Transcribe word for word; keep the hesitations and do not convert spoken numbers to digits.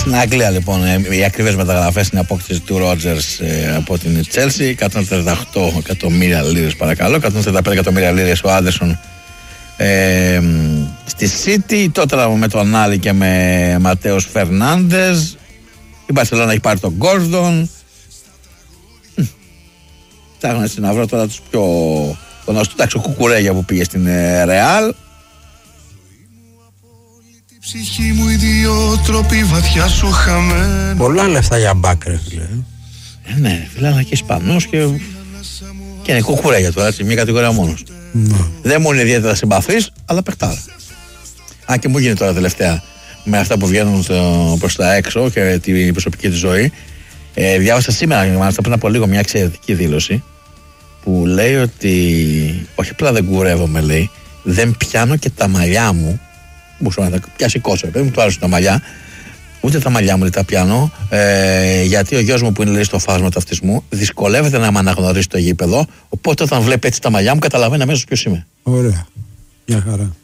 Στην Αγγλία λοιπόν οι ακριβές μεταγραφές είναι η απόκτηση του Ρότζερς ε, από την Chelsea, εκατόν τριάντα οκτώ εκατομμύρια λίρες παρακαλώ, εκατόν τριάντα πέντε εκατομμύρια λίρες ο Άντερσον ε, στη City, τότε με τον Άλλη και με Ματέος Φερνάντες. Η Μπαρσελόνα έχει πάρει τον Γκόρντον. Ψάχνω έτσι να βρω τώρα τους πιο... τον Αστούταξο Κουκουρέγια που πήγε στην Ρεάλ. Ψυχή μου οι δύο τρόποι βαθιά σου χαμένοι. Πολλά λεφτά για μπάκρε, φίλε. Ε, ναι, φίλε, αλλά και Ισπανός και... και είναι Κουκουρέγια τώρα, έτσι, μια κατηγορία μόνος. Mm. Δεν μου είναι ιδιαίτερα συμπαθής, αλλά παιχτάρα. Αν και μου γίνει τώρα τελευταία με αυτά που βγαίνουν προς τα έξω και την προσωπική της ζωή. Ε, διάβασα σήμερα, μάλιστα πριν από λίγο, μια εξαιρετική δήλωση που λέει ότι όχι απλά δεν κουρεύομαι, λέει, δεν πιάνω και τα μαλλιά μου. Μπορούσα να τα πιάσει κόσο, παιδί μου, του άρεσαν τα μαλλιά. Ούτε τα μαλλιά μου, λέει, τα πιάνω. Ε, γιατί ο γιος μου που είναι, λέει, στο φάσμα του αυτισμού δυσκολεύεται να με αναγνωρίσει το γήπεδο. Οπότε όταν βλέπει έτσι τα μαλλιά μου, καταλαβαίνει αμέσως ποιος είμαι. Ωραία. Μια χαρά.